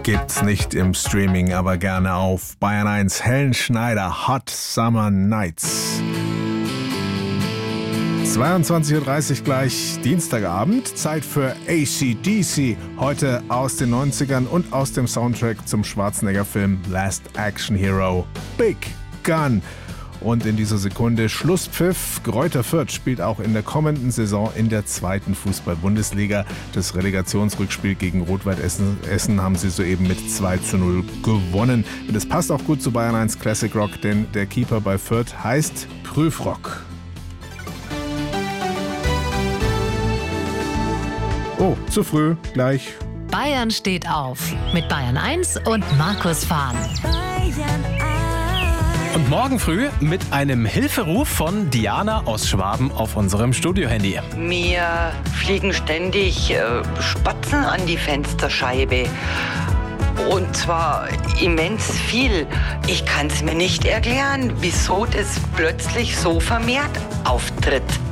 Gibt's nicht im Streaming, aber gerne auf Bayern 1. Helen Schneider, Hot Summer Nights. 22.30 Uhr gleich Dienstagabend. Zeit für AC/DC. Heute aus den 90ern und aus dem Soundtrack zum Schwarzenegger-Film Last Action Hero, Big Gun. Und in dieser Sekunde Schlusspfiff. Greuther Fürth spielt auch in der kommenden Saison in der 2. Fußball-Bundesliga. Das Relegationsrückspiel gegen Rot-Weiß Essen haben sie soeben mit 2:0 gewonnen. Und es passt auch gut zu Bayern 1 Classic Rock, denn der Keeper bei Fürth heißt Prüfrock. Oh, zu früh, gleich. Bayern steht auf mit Bayern 1 und Markus Fahn. Und morgen früh mit einem Hilferuf von Diana aus Schwaben auf unserem Studiohandy. Mir fliegen ständig Spatzen an die Fensterscheibe. Und zwar immens viel. Ich kann es mir nicht erklären, wieso das plötzlich so vermehrt auftritt.